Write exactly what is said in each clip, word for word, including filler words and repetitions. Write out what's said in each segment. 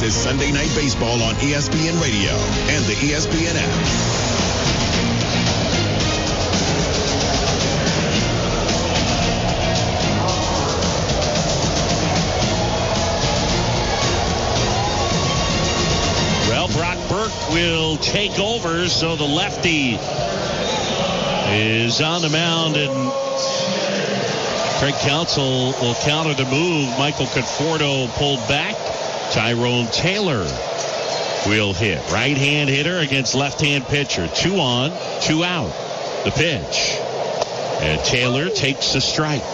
is Sunday Night Baseball on E S P N Radio and the E S P N app. Will take over, so the lefty is on the mound, and Craig Counsell will counter the move. Michael Conforto pulled back. Tyrone Taylor will hit. Right-hand hitter against left-hand pitcher. Two on, two out. The pitch. And Taylor takes the strike.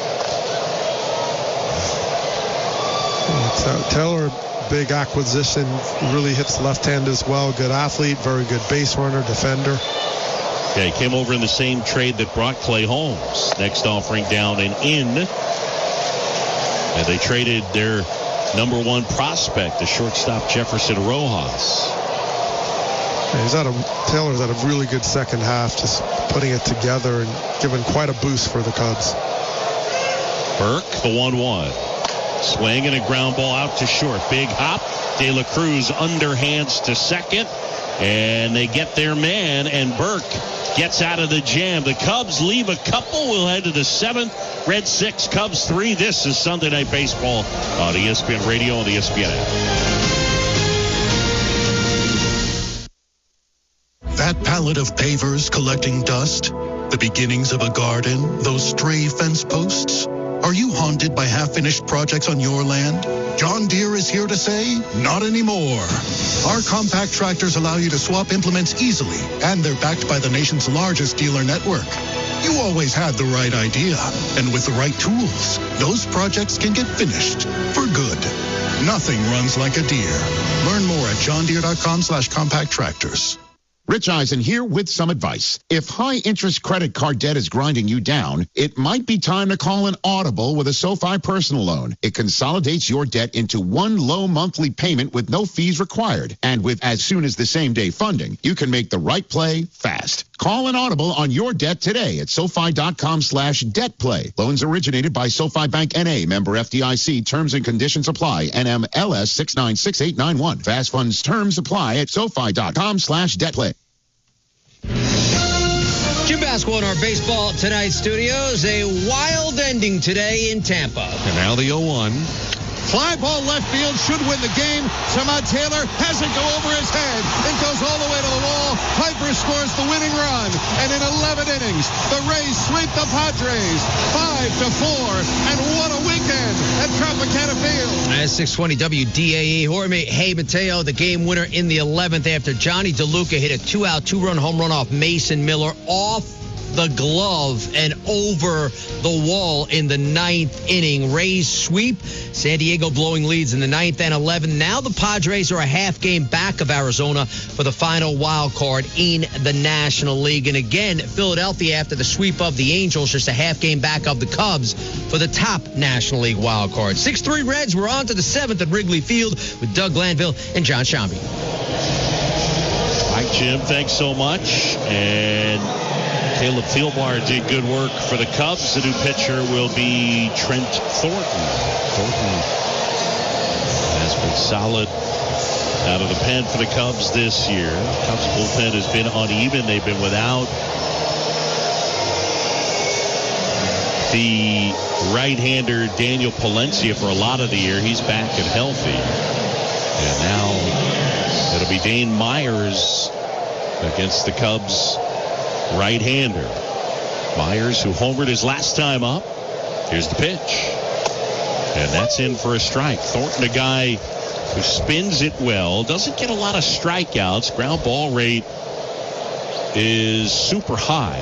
So Taylor, big acquisition, really hits left hand as well. Good athlete, very good base runner, defender. Okay, came over in the same trade that brought Clay Holmes. Next offering down and in. And they traded their number one prospect, the shortstop Jefferson Rojas. Yeah, he's had a, Taylor's had a really good second half, just putting it together and giving quite a boost for the Cubs. Burke, the one one. Swing and a ground ball out to short. Big hop. De La Cruz underhands to second. And they get their man, and Burke gets out of the jam. The Cubs leave a couple. We'll head to the seventh. Red six, Cubs three. This is Sunday Night Baseball on E S P N Radio and the E S P N app. That pallet of pavers collecting dust, the beginnings of a garden, those stray fence posts. Are you haunted by half-finished projects on your land? John Deere is here to say, not anymore. Our compact tractors allow you to swap implements easily, and they're backed by the nation's largest dealer network. You always had the right idea, and with the right tools, those projects can get finished for good. Nothing runs like a Deere. Learn more at johndeere.com slash compact tractors. Rich Eisen here with some advice. If high-interest credit card debt is grinding you down, it might be time to call an Audible with a SoFi personal loan. It consolidates your debt into one low monthly payment with no fees required. And with as soon as the same-day funding, you can make the right play fast. Call an Audible on your debt today at SoFi.com slash debt play. Loans originated by SoFi Bank N A, member F D I C. Terms and conditions apply. N M L S six nine six eight nine one. Fast funds terms apply at SoFi.com slash debt play. Jim Basco in our Baseball Tonight studios. A wild ending today in Tampa. And now the oh one. Fly ball left field should win the game. Samad Taylor has it go over his head. It goes all the way to the wall. Piper scores the winning run. And in eleven innings, the Rays sweep the Padres five to four. And what a weekend at Tropicana Field. At six twenty W D A E, Jorge Mateo, the game winner in the eleventh after Johnny DeLuca hit a two-out, two-run home run off Mason Miller off the glove and over the wall in the ninth inning. Rays sweep. San Diego blowing leads in the ninth and eleventh. Now the Padres are a half game back of Arizona for the final wild card in the National League. And again, Philadelphia, after the sweep of the Angels, just a half game back of the Cubs for the top National League wild card. six three Reds. We're on to the seventh at Wrigley Field with Doug Glanville and John Shambi. Mike, Jim, thanks so much. And Caleb Thielbar did good work for the Cubs. The new pitcher will be Trent Thornton. Thornton has been solid out of the pen for the Cubs this year. Cubs bullpen has been uneven. They've been without the right-hander Daniel Palencia for a lot of the year. He's back and healthy. And now it'll be Dane Myers against the Cubs right-hander. Myers, who homered his last time up. Here's the pitch. And that's in for a strike. Thornton, a guy who spins it well, doesn't get a lot of strikeouts. Ground ball rate is super high.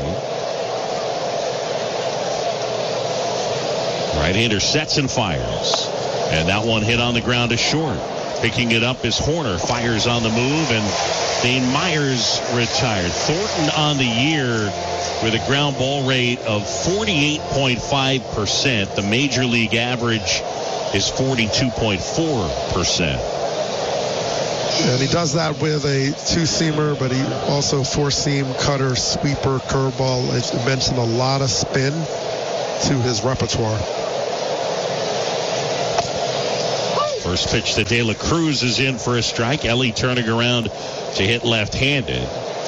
Right-hander sets and fires. And that one hit on the ground is short. Picking it up is Horner. Fires on the move, and Dane Myers retired. Thornton on the year with a ground ball rate of forty-eight point five percent. The major league average is forty-two point four percent. And he does that with a two-seamer, but he also four-seam, cutter, sweeper, curveball. As you mentioned, a lot of spin to his repertoire. First pitch to De La Cruz is in for a strike. Ellie turning around to hit left-handed.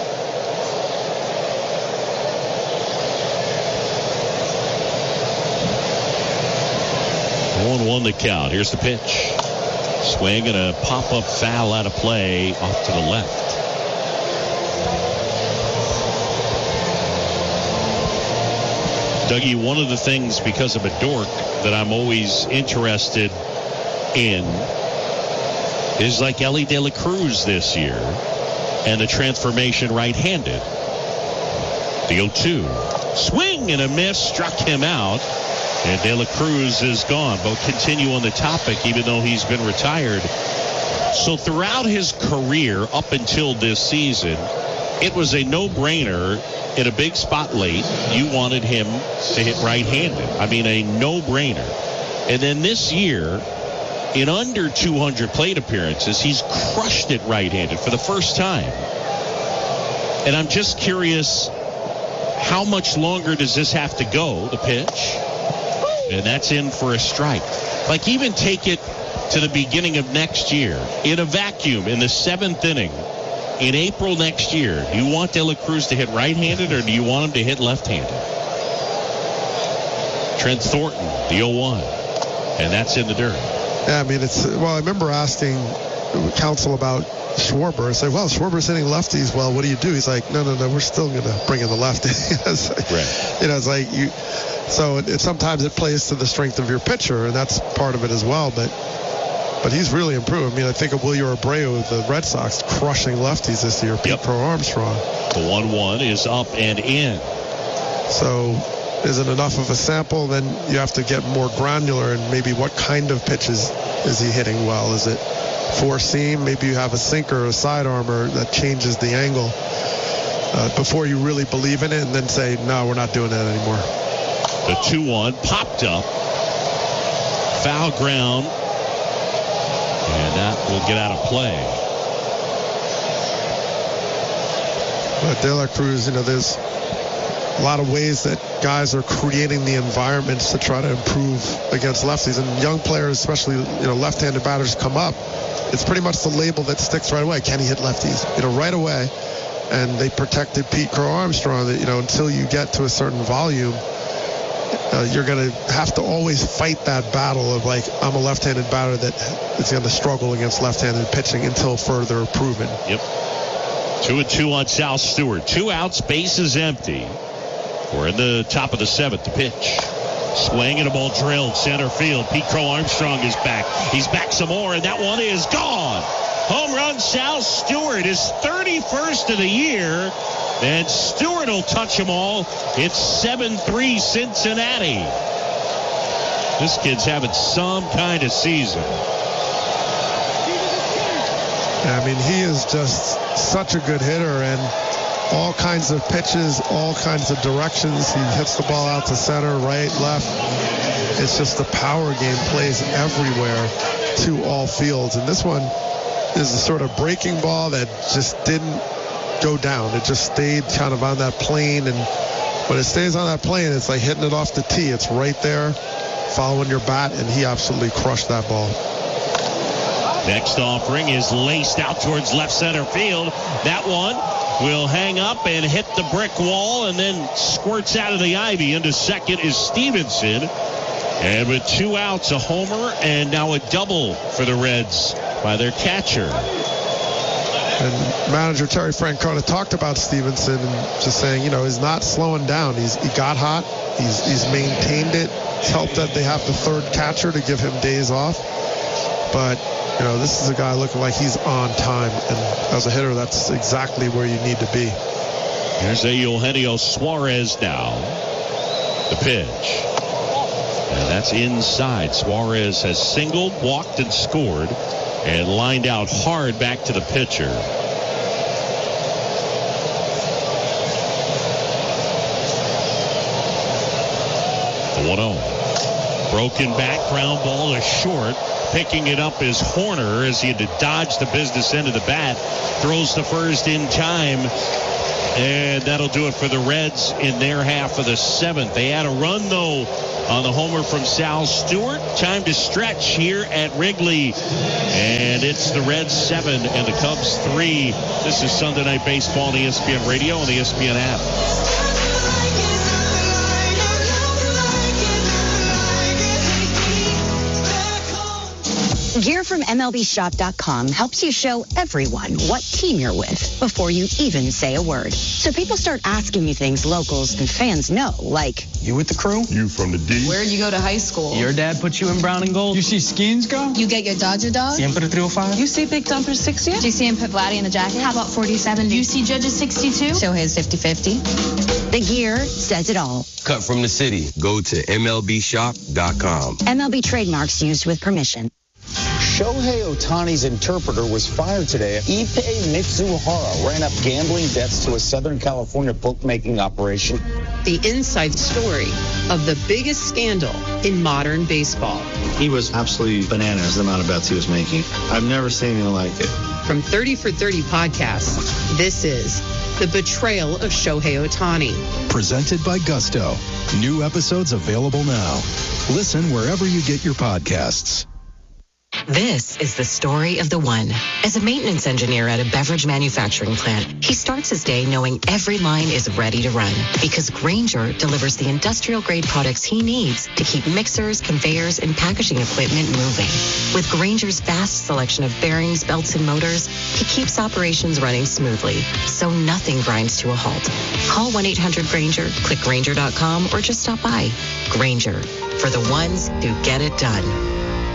one one the count. Here's the pitch. Swing and a pop-up foul out of play off to the left. Dougie, one of the things because I'm a dork that I'm always interested in is like Ellie De La Cruz this year and the transformation right-handed. The oh two. Swing and a miss, struck him out. And De La Cruz is gone. But continue on the topic, even though he's been retired. So throughout his career up until this season, it was a no-brainer in a big spot late. You wanted him to hit right-handed. I mean, a no-brainer. And then this year, in under two hundred plate appearances, he's crushed it right-handed for the first time. And I'm just curious, how much longer does this have to go, the pitch? And that's in for a strike. Like, even take it to the beginning of next year. In a vacuum, in the seventh inning, in April next year, do you want De La Cruz to hit right-handed or do you want him to hit left-handed? Trent Thornton, the oh one. And that's in the dirt. Yeah, I mean, it's, well, I remember asking counsel about Schwarber. I said, well, Schwarber's hitting lefties. Well, what do you do? He's like, no, no, no, we're still going to bring in the lefty. It's like, right. You know, it's like you, so it, it, sometimes it plays to the strength of your pitcher, and that's part of it as well. But but he's really improved. I mean, I think of Wilyer Abreu, the Red Sox, crushing lefties this year. Pete Yep. Crow Armstrong. The one one is up and in. So is it enough of a sample? Then you have to get more granular and maybe what kind of pitches is he hitting well? Is it four seam? Maybe you have a sinker or a sidearmer that changes the angle uh, before you really believe in it, and then say, no, we're not doing that anymore. The two one popped up. Foul ground. And that will get out of play. But De La Cruz, you know, there's a lot of ways that guys are creating the environments to try to improve against lefties. And young players, especially, you know, left-handed batters come up. It's pretty much the label that sticks right away. Can he hit lefties? You know, right away. And they protected Pete Crow Armstrong that, you know, until you get to a certain volume, uh, you're going to have to always fight that battle of, like, I'm a left-handed batter that is going to struggle against left-handed pitching until further proven. Yep. Two and two on Sal Stewart. Two outs, bases empty. We're in the top of the seventh. The pitch. Swing and a ball drilled center field. Pete Crow Armstrong is back. He's back some more, and that one is gone. Home run, Sal Stewart, his thirty-first of the year. And Stewart will touch them all. It's seven three Cincinnati. This kid's having some kind of season. I mean, he is just such a good hitter, and all kinds of pitches, all kinds of directions. He hits the ball out to center, right, left. It's just the power game, plays everywhere to all fields. And this one is a sort of breaking ball that just didn't go down. It just stayed kind of on that plane. And when it stays on that plane, it's like hitting it off the tee. It's right there, following your bat, and he absolutely crushed that ball. Next offering is laced out towards left center field. That one will hang up and hit the brick wall and then squirts out of the ivy. Into second is Stevenson. And with two outs, a homer and now a double for the Reds by their catcher. And manager Terry Francona talked about Stevenson and just saying, you know, he's not slowing down. He's he got hot. He's he's maintained it. It's helped that they have the third catcher to give him days off. But you know, this is a guy looking like he's on time. And as a hitter, that's exactly where you need to be. Here's a Eugenio Suarez now. The pitch. And that's inside. Suarez has singled, walked, and scored. And lined out hard back to the pitcher. The one oh. Broken back, ground ball is short. Picking it up is Horner as he had to dodge the business end of the bat. Throws the first in time. And that'll do it for the Reds in their half of the seventh. They had a run, though, on the homer from Sal Stewart. Time to stretch here at Wrigley. And it's the Reds seven and the Cubs three. This is Sunday Night Baseball on E S P N Radio and the E S P N app. Gear from M L B Shop dot com helps you show everyone what team you're with before you even say a word. So people start asking you things locals and fans know, like, you with the crew? You from the D? Where'd you go to high school? Your dad put you in brown and gold? You see Skeens go? You get your Dodger dog? Siempre three oh five? You see Big Dumper sixty? Do you see him put Vladdy in the jacket? How about forty seventy? You see Judges sixty-two? Show his fifty fifty. The gear says it all. Cut from the city. Go to M L B Shop dot com. M L B trademarks used with permission. Shohei Ohtani's interpreter was fired today. Ippei Mitsuhara ran up gambling debts to a Southern California bookmaking operation. The inside story of the biggest scandal in modern baseball. He was absolutely bananas, the amount of bets he was making. I've never seen anything like it. From thirty for thirty podcasts, this is The Betrayal of Shohei Ohtani. Presented by Gusto. New episodes available now. Listen wherever you get your podcasts. This is the story of the one. As a maintenance engineer at a beverage manufacturing plant, he starts his day knowing every line is ready to run because Grainger delivers the industrial-grade products he needs to keep mixers, conveyors, and packaging equipment moving. With Grainger's vast selection of bearings, belts, and motors, he keeps operations running smoothly, so nothing grinds to a halt. Call one eight hundred Grainger, click Grainger dot com, or just stop by. Grainger, for the ones who get it done.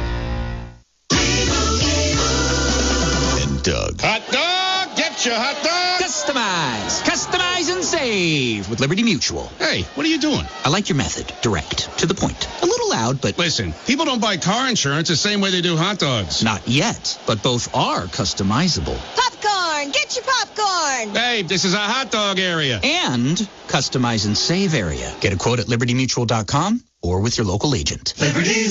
Doug. Hot dog, get your hot dog. Customize, customize and save with Liberty Mutual. Hey, what are you doing? I like your method. Direct, to the point. A little loud, but... Listen, people don't buy car insurance the same way they do hot dogs. Not yet, but both are customizable. Popcorn, get your popcorn. Hey, this is a hot dog area. And customize and save area. Get a quote at Liberty Mutual dot com or with your local agent. Liberty